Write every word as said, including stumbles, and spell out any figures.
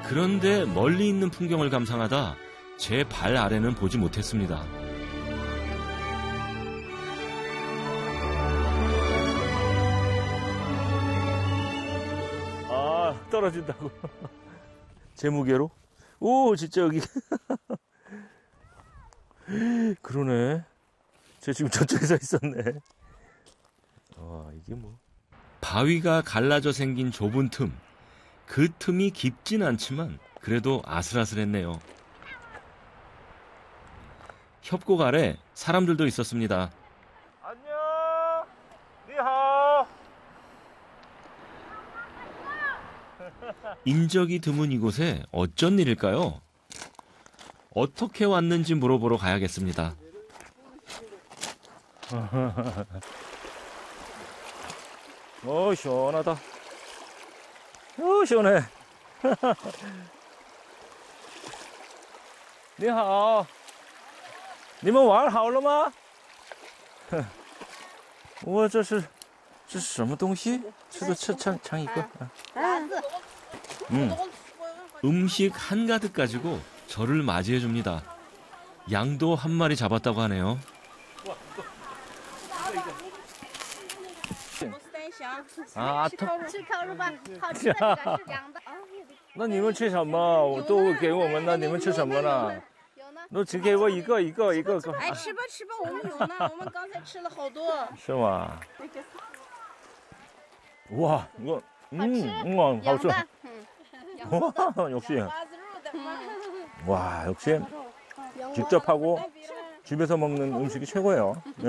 그런데 멀리 있는 풍경을 감상하다 제 발 아래는 보지 못했습니다. 아, 떨어진다고. 제 무게로? 오, 진짜 여기. 그러네. 저 지금 저쪽에 서 있었네. 와, 이게 뭐. 바위가 갈라져 생긴 좁은 틈. 그 틈이 깊진 않지만 그래도 아슬아슬했네요. 협곡 아래 사람들도 있었습니다. 안녕. 니하오. 인적이 드문 이곳에 어쩐 일일까요? 어떻게 왔는지 물어보러 가야겠습니다. 어, 시원하다. 어, 시원해. 你好，你们玩好了吗？我这是这是什么东西？吃的吃尝尝一个。嗯， 음식 한가득 가지고 저를 맞이해 줍니다. 양도 한 마리 잡았다고 하네요. 啊， 吃烤肉，吃烤肉吧，好吃的这个是凉的。 那你们吃什么？我都给我们了，你们吃什么呢？ 有呢。 那只给我一个一个一个个。 哎，吃吧吃吧，我们有呢，我们刚才吃了好多。 是吗？哇，我嗯哇，好吃。와 역시. 와 역시 직접 하고 집에서 먹는 음식이 최고예요. 네.